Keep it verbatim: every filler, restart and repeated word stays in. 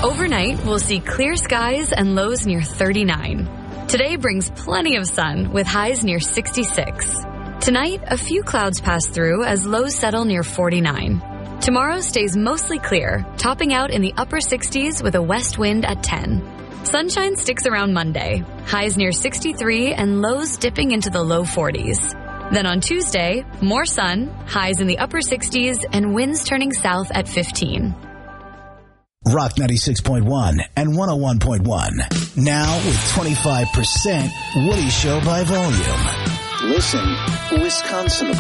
Overnight, we'll see clear skies and lows near thirty-nine. Today brings plenty of sun with highs near sixty-six. Tonight, a few clouds pass through as lows settle near forty-nine. Tomorrow stays mostly clear, topping out in the upper sixties with a west wind at ten. Sunshine sticks around Monday, highs near sixty-three and lows dipping into the low forties. Then on Tuesday, more sun, highs in the upper sixties, and winds turning south at fifteen. Rock ninety-six point one and one oh one point one. Now with twenty-five percent Woody Show by volume. Listen, Wisconsin.